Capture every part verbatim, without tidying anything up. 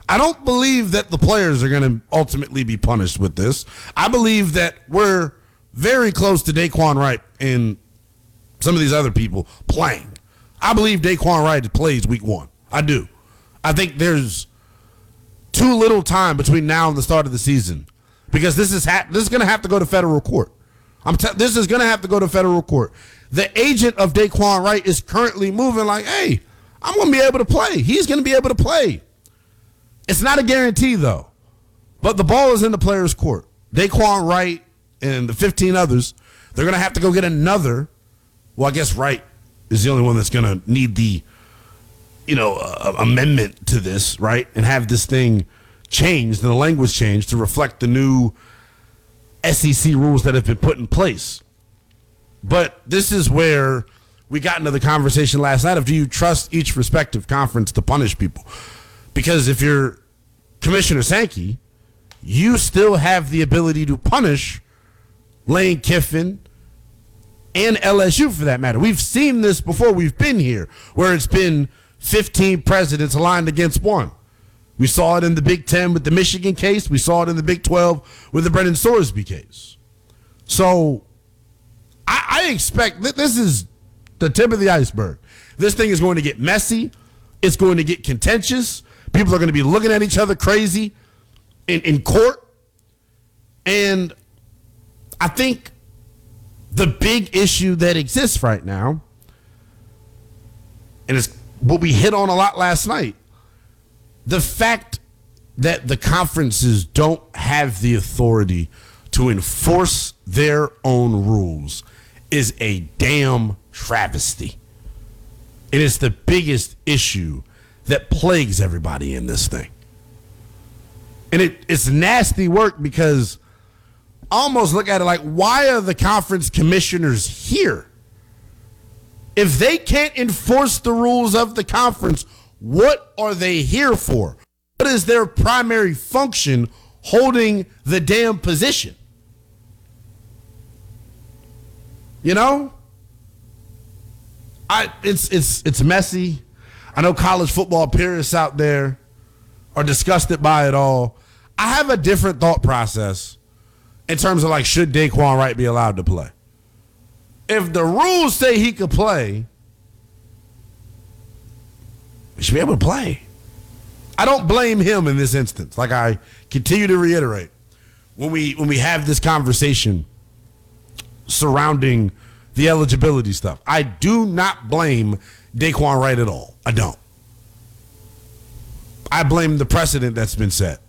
I don't believe that the players are going to ultimately be punished with this. I believe that we're very close to Daquan Wright and some of these other people playing. I believe Daquan Wright plays week one. I do. I think there's too little time between now and the start of the season because this is ha- this is going to have to go to federal court. I'm t- this is going to have to go to federal court. The agent of Daquan Wright is currently moving like, hey, I'm going to be able to play. He's going to be able to play. It's not a guarantee, though. But the ball is in the player's court. Daquan Wright and the fifteen others, they're going to have to go get another. Well, I guess Wright is the only one that's going to need the, you know, uh, amendment to this, right? And have this thing changed and the language changed to reflect the new S E C rules that have been put in place. But this is where we got into the conversation last night of do you trust each respective conference to punish people? Because if you're Commissioner Sankey, you still have the ability to punish Lane Kiffin and L S U for that matter. We've seen this before. We've been here where it's been fifteen presidents aligned against one. We saw it in the Big Ten with the Michigan case. We saw it in the Big twelve with the Brendan Sorsby case. So I, I expect that this is the tip of the iceberg. This thing is going to get messy. It's going to get contentious. People are going to be looking at each other crazy in, in court. And I think the big issue that exists right now, and it's what we hit on a lot last night, the fact that the conferences don't have the authority to enforce their own rules is a damn travesty. It is the biggest issue that plagues everybody in this thing. And it, it's nasty work because I almost look at it like, why are the conference commissioners here? If they can't enforce the rules of the conference, what are they here for? What is their primary function holding the damn position? You know? I it's it's it's messy. I know college football purists out there are disgusted by it all. I have a different thought process in terms of like, should Daquan Wright be allowed to play? If the rules say he could play, he should be able to play. I don't blame him in this instance. Like I continue to reiterate, when we when we have this conversation surrounding the eligibility stuff, I do not blame Daquan Wright at all. I don't. I blame the precedent that's been set.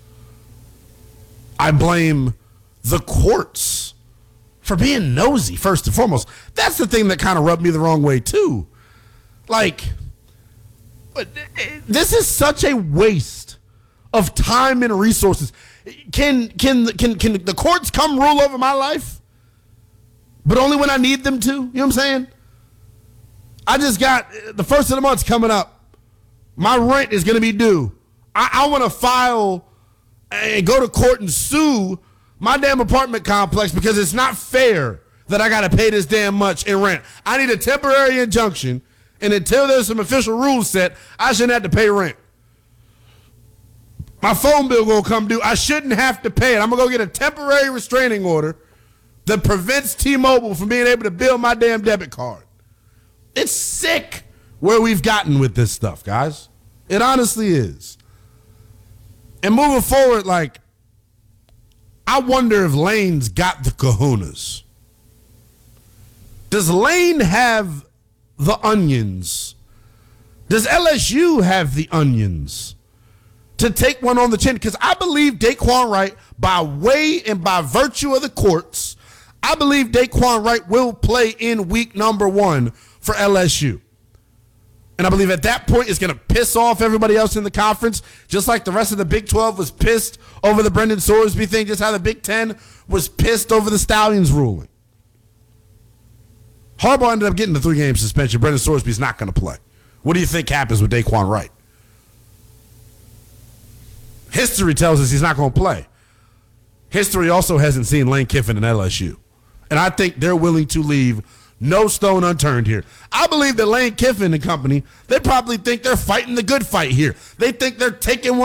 I blame the courts for being nosy, first and foremost. That's the thing that kind of rubbed me the wrong way, too. Like, but this is such a waste of time and resources. Can can can can the courts come rule over my life? But only when I need them to? You know what I'm saying? I just got the first of the month's coming up. My rent is going to be due. I, I want to file and go to court and sue my damn apartment complex because it's not fair that I got to pay this damn much in rent. I need a temporary injunction, and until there's some official rules set, I shouldn't have to pay rent. My phone bill going to come due. I shouldn't have to pay it. I'm going to go get a temporary restraining order that prevents T-Mobile from being able to bill my damn debit card. It's sick where we've gotten with this stuff, guys. It honestly is. And moving forward, like, I wonder if Lane's got the kahunas. Does Lane have the onions? Does L S U have the onions to take one on the chin? Because I believe Daquan Wright, by way and by virtue of the courts, I believe Daquan Wright will play in week number one for L S U. And I believe at that point it's going to piss off everybody else in the conference, just like the rest of the Big twelve was pissed over the Brendan Sorsby thing, just how the Big Ten was pissed over the Stallions ruling. Harbaugh ended up getting the three-game suspension. Brendan Sorsby's not going to play. What do you think happens with Daquan Wright? History tells us he's not going to play. History also hasn't seen Lane Kiffin and L S U. And I think they're willing to leave no stone unturned here. I believe that Lane Kiffin and company, they probably think they're fighting the good fight here. They think they're taking one